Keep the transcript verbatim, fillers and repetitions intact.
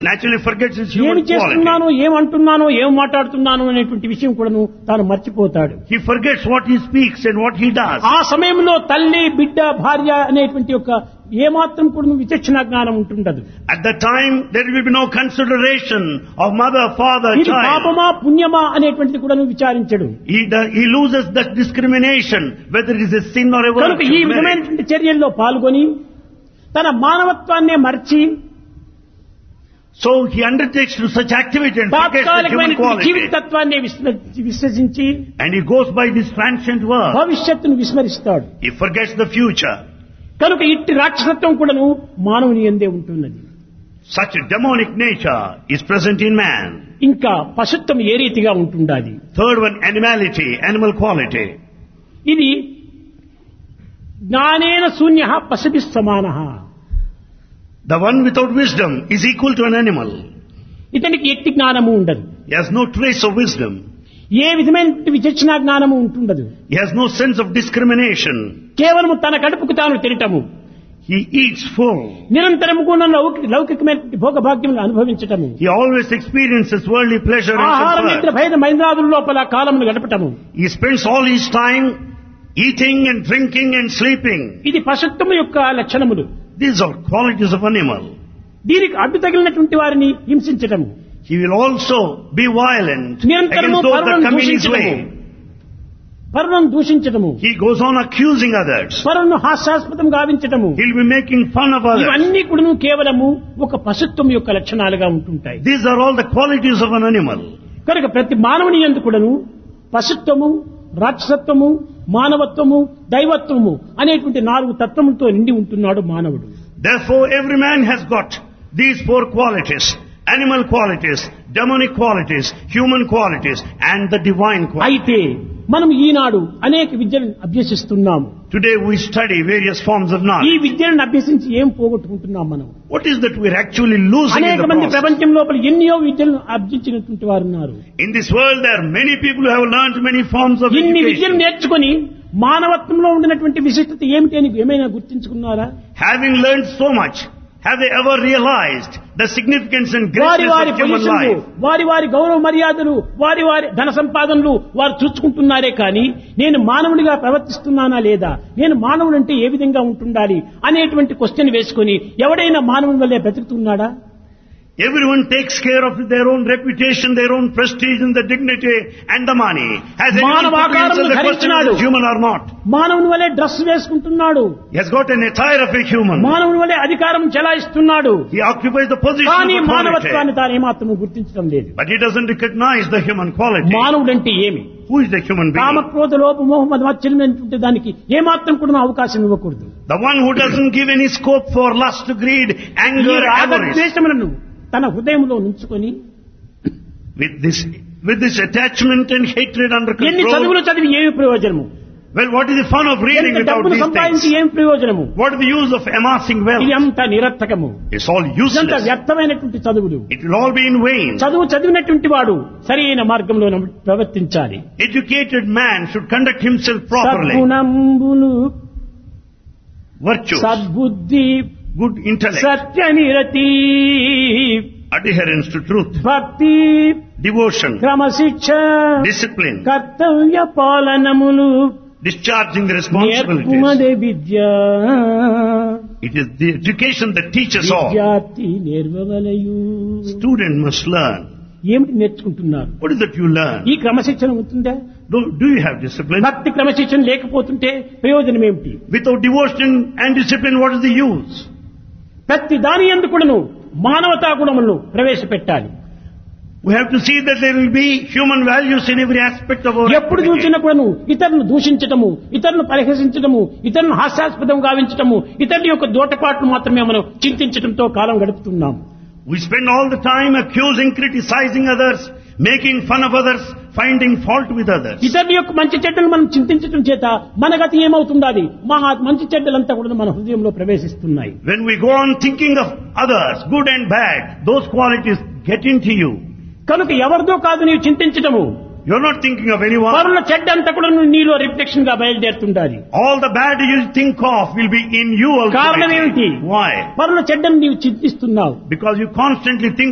naturally forgets his ఏమి human quality. చేస్తున్నానో ఏమంటున్నానో ఏం మాట్లాడుతున్నానో అనేటువంటి విషయం కూడాను తాను మర్చిపోతాడు. He forgets what he speaks and what he does. ఆ సమయంలో తల్లి బిడ్డ భార్య అనేటువంటి యొక్క ఏమాత్రం కూడా విచక్షణ జ్ఞానం ఉంటుండదు. At that time, there will be no consideration of mother, father, ఇది child. పాపమా పుణ్యమా అనేటువంటిది కూడా విచారించడు. He, does, he loses that discrimination, whether it is a sin or a కనుక ఈ virtue. విధమైనటువంటి చర్యల్లో పాల్గొని తన మానవత్వాన్నే మర్చి So he undertakes to such activity and forgets the human తాత్కాలికమైనటువంటి Jeevitha quality. తత్వాన్ని విస్మ- విశ్వసించి And he goes by this transient word. భవిష్యత్తును విస్మరిస్తాడు. He forgets the future. కనుక ఇట్టి రాక్షసత్వం కూడాను మానవుని యందే ఉంటున్నది. Such a demonic nature is present in man. ఇంకా పశుత్వం ఏ రీతిగా ఉంటుండాలి. Third one, animality, animal quality. ఇది జ్ఞానేన శూన్య పశుభిః సమానః. The one without wisdom is equal to an animal. ఇతనికి ఎట్టి జ్ఞానము ఉండదు. He has no trace of wisdom. ఏ విధమైన విచక్షణ జ్ఞానము ఉంటుండదు. He has no sense of discrimination. కేవలము తన కడుపుకు తాను తినటము, He eats full. నిరంతరము కూడా లౌకిక లౌకికమైన భోగభాగ్యములు అనుభవించటము, He always experiences worldly pleasure and ఆహార నిద్ర comfort. భేద మైంద్రాదుల లోపల కాలమును గడపటము. He spends all his time eating and drinking and sleeping. ఇది పశుత్వము యొక్క లక్షణములు. These are qualities of animal. దీనికి అడ్డు తగిలినటువంటి వారిని హింసించటము, He will also be violent నిరంతరము against those that పరులను come in his దూషించటము, way. పరులను దూషించటము, He goes on accusing others. పరులను హాస్యాస్పదం గావించటము, He'll be making fun of others. ఇవన్నీ కూడా కేవలము ఒక పశుత్వం యొక్క లక్షణాలుగా ఉంటుంటాయి. These are all the qualities of an animal. కనుక ప్రతి మానవుని యందు కూడాను పశుత్వము, రాక్షసత్వము, మానవత్వము, దైవత్వము అనేటువంటి నాలుగు తత్వములతో నిండి ఉంటున్నాడు మానవుడు. Therefore, every man has got these four qualities: animal qualities, demonic qualities, human qualities, and the divine qualities. అయితే మనం ఈనాడు అనేక విద్యలను అభ్యసిస్తున్నాము. Today we study various forms of ఈ knowledge. విద్యలను అభ్యసించి ఏం పోగొట్టుకుంటున్నాం మనం? What is that we're actually losing in అనేక the మంది process? ప్రపంచం లోపల ఎన్నో విద్యలను అభ్యసించినటువంటి వారు ఉన్నారు. In this world, there are many people who have learned many forms of ఇన్ని విద్యలు education. నేర్చుకుని మానవత్వంలో ఉండినటువంటి విశిష్టత ఏమిటి అని ఏమైనా గుర్తించుకున్నారా? Having learned so much, have they ever realized the significance and వారి greatness వారి of human పొజిషన్లు, life? వారి వారి గౌరవ మర్యాదలు, వారి వారి ధన సంపాదనలు వారు చూసుకుంటున్నారే కానీ నేను మానవుడిగా ప్రవర్తిస్తున్నానా లేదా, నేను మానవుడంటే ఏ విధంగా ఉంటుండాలి అనేటువంటి క్వశ్చన్ వేసుకుని ఎవడైనా మానవుని వల్లే బ్రతుకుతున్నాడా? Everyone takes care of their own reputation, their own prestige and the dignity and the money. Has anyone మానవ put to answer ఆకారమును the question ధరించినాడు. is human or not? మానవుని వల్లే dress వేసుకుంటున్నాడు, He has got an attire of a human. మానవుని వల్లే అధికారం చెలాయిస్తున్నాడు, He occupies the position కానీ of authority. మానవత్వాన్ని తాను ఏమాత్రం గుర్తించడం లేదు. But he doesn't recognize the human quality. మానవుడంటే ఏమి? Who is the human being? కామక్రోధ లోప మోహ మధ్యమైనటువంటి దానికి ఏమాత్రం కూడా అవకాశం ఇవ్వకూడదు. The one who doesn't give any scope for lust, greed, ఈ anger, avarice. రాగద్వేషములను తన హృదయంలో ఉంచుకొని With this, with this attachment and hatred under ఎన్ని control. చదువులు చదివి ఏమి ప్రయోజనము? Well, what is the fun of reading ఎంత without డబ్బులు these సంపాదించి things? ఏం ప్రయోజనము? What is the use of amassing wealth? ఇది అంతా నిరర్థకము, It's all ఇదంతా useless. వ్యర్థమైనటువంటి చదువులు. It will all be in vain. చదువు చదివినటువంటి వాడు సరైన మార్గంలో ప్రవర్తించాలి. Educated man should conduct himself properly. సద్గుణంబులు, Virtue, సద్బుద్ధి, good intellect, సత్యనిరతి, adherence to truth, భక్తి, devotion, క్రమశిక్ష, discipline, కర్తవ్య పాలనములు, discharging the responsibilities. నేర్పుమదే Vidya, It is the education that teaches all. విద్యార్థి నేర్వవలయు. Student must learn. ఏమిటి నేర్చుకుంటున్నారు? What is that you learn? ఈ క్రమశిక్షణ ఉంటుందా? Do, do you have discipline? భక్తి క్రమశిక్షణ లేకపోతుంటే ప్రయోజనం ఏమిటి? Without devotion and discipline, what is the use? ప్రతి దాని యందు కూడాను మానవతా గుణములను ప్రవేశపెట్టాలి. We have to see that there will be human values in every aspect of our ఎప్పుడు activity. చూసినా కూడాను ఇతరులను దూషించటము, ఇతరులను పరిహసించటము, ఇతరులను హాస్యాస్పదం గావించటము, ఇతరుల యొక్క దోటపాట్లు మాత్రమే మనం చింతించడంతో కాలం గడుపుతున్నాం. We spend all the time accusing, criticizing others, making fun of others, finding fault with others. ఇతరుల యొక్క మంచి చెడ్డలు మనం చింతించడం చేత మన గతి ఏమవుతుండాలి? మా మంచి చెడ్డలంతా కూడా మన హృదయంలో ప్రవేశిస్తున్నాయి. When we go on thinking of others, good and bad, those qualities get into you. కనుక ఎవరిదో కాదు నీవు చింతించటము, You're not thinking of anyone. పరుల చెడ్డ అంతా కూడా నీలో రిఫ్లెక్షన్ గా బయలుదేరుతుండాలి. All the bad you think of will be in you కారణం ultimately. ఏమిటి? Why? పరుల చెడ్డను నీవు చింతిస్తున్నావు. Because you constantly think